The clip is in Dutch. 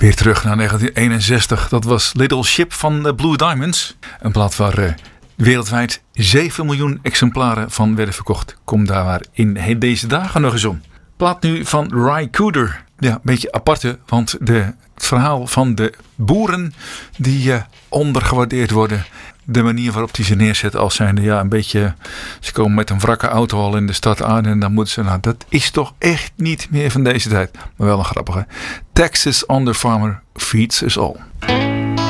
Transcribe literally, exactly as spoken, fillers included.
Weer terug naar negentien eenenzestig. Dat was Little Ship van de Blue Diamonds. Een plaat waar uh, wereldwijd zeven miljoen exemplaren van werden verkocht. Kom daar maar in deze dagen nog eens om. Plaat nu van Ry Cooder. Ja, een beetje aparte, want de, het verhaal van de boeren die uh, ondergewaardeerd worden. De manier waarop die ze neerzetten als zijnde, ja, een beetje. Ze komen met een wrakke auto al in de stad aan en dan moeten ze, nou, dat is toch echt niet meer van deze tijd. Maar wel een grappige. Texas Under Farmer feeds us all.